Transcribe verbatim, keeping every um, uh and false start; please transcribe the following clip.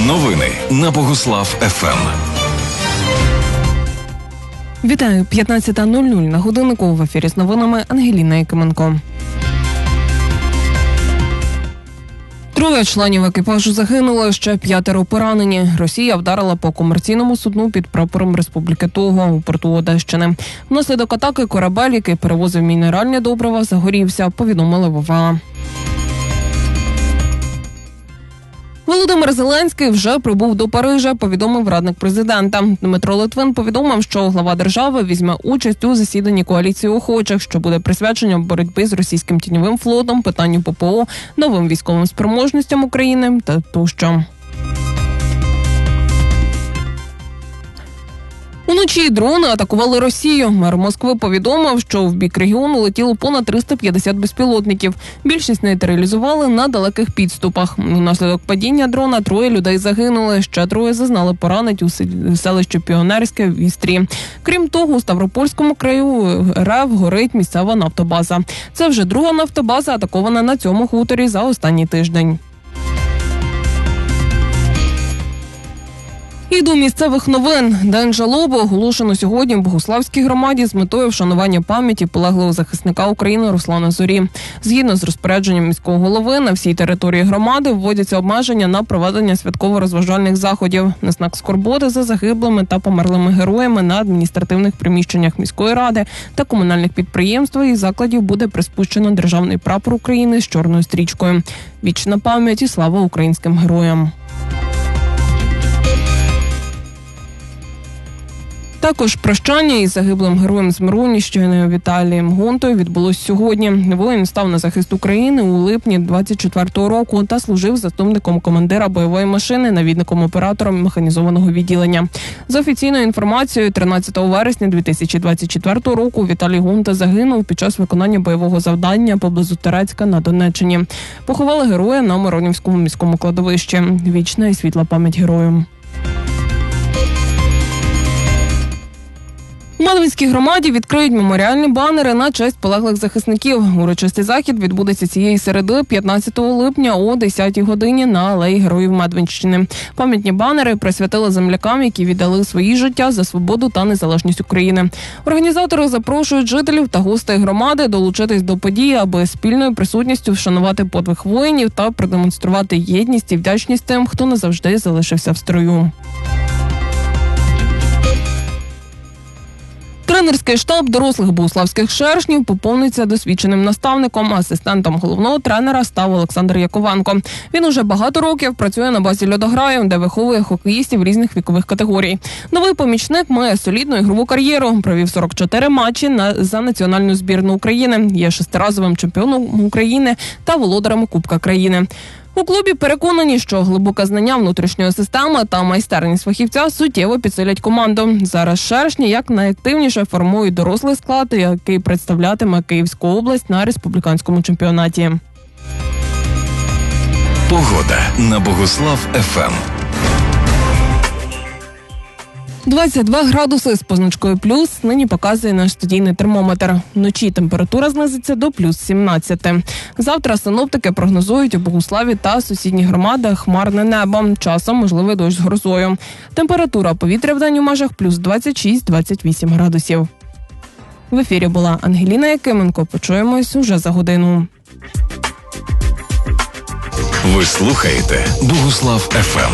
Новини на Богуслав еф ем. Вітаю, п'ятнадцята нуль нуль на годиннику, в ефірі з новинами Ангеліна Якименко. Троє членів екіпажу загинули, ще п'ятеро поранені. Росія вдарила по комерційному судну під прапором Республіки Того у порту Одещини. Внаслідок атаки корабель, який перевозив мінеральні добрива, загорівся, повідомили в о ве а. Володимир Зеленський вже прибув до Парижа, повідомив радник президента. Дмитро Литвин повідомив, що глава держави візьме участь у засіданні коаліції охочих, що буде присвячено боротьбі з російським тіньовим флотом, питанню пе пе о, новим військовим спроможностям України та тощо. Уночі дрони атакували Росію. Мер Москви повідомив, що в бік регіону летіло понад триста п'ятдесят безпілотників. Більшість нейтралізували на далеких підступах. Унаслідок падіння дрона троє людей загинули, ще троє зазнали поранень у селищі Піонерське в Істрі. Крім того, у Ставропольському краю ер еф горить місцева нафтобаза. Це вже друга нафтобаза, атакована на цьому хуторі за останній тиждень. І до місцевих новин. День жалоби оголошено сьогодні в Богуславській громаді з метою вшанування пам'яті полеглого захисника України Руслана Зорі. Згідно з розпорядженням міського голови, на всій території громади вводяться обмеження на проведення святково-розважальних заходів. На знак скорботи за загиблими та померлими героями на адміністративних приміщеннях міської ради та комунальних підприємств і закладів буде приспущено державний прапор України з чорною стрічкою. Вічна пам'ять і слава українським героям. Також прощання із загиблим героєм з Миронівщини Віталієм Гонтою відбулось сьогодні. Воїн став на захист України у липні двадцять четвертого року та служив заступником командира бойової машини, навідником-оператором механізованого відділення. За офіційною інформацією, тринадцятого вересня дві тисячі двадцять четвертого року Віталій Гонта загинув під час виконання бойового завдання поблизу Терецька на Донеччині. Поховали героя на Миронівському міському кладовищі. Вічна і світла пам'ять герою. У Мадвинській громаді відкриють меморіальні банери на честь полеглих захисників. Урочистий захід відбудеться цієї середи, п'ятнадцятого липня о десятій годині на Алеї Героїв Медвинщини. Пам'ятні банери присвятили землякам, які віддали свої життя за свободу та незалежність України. Організатори запрошують жителів та гостей громади долучитись до події, аби спільною присутністю вшанувати подвиг воїнів та продемонструвати єдність і вдячність тим, хто назавжди залишився в строю. Тренерський штаб дорослих богуславських шершнів поповниться досвідченим наставником. Асистентом головного тренера став Олександр Яковенко. Він уже багато років працює на базі «Льодограю», де виховує хокеїстів різних вікових категорій. Новий помічник має солідну ігрову кар'єру, провів сорок чотири матчі на, за національну збірну України, є шестиразовим чемпіоном України та володарем Кубка країни. У клубі переконані, що глибоке знання внутрішньої системи та майстерність фахівця суттєво підсилять команду. Зараз шершні як найактивніше формують дорослий склад, який представлятиме Київську область на республіканському чемпіонаті. Погода на Богуслав еф ем. двадцять два градуси з позначкою плюс нині показує наш студійний термометр. Вночі температура знизиться до плюс сімнадцять. Завтра синоптики прогнозують у Богуславі та сусідніх громадах хмарне небо. Часом можливий дощ з грозою. Температура повітря вдень у межах плюс двадцять шість - двадцять вісім градусів. В ефірі була Ангеліна Якименко. Почуємось уже за годину. Ви слухаєте Богуслав еф ем.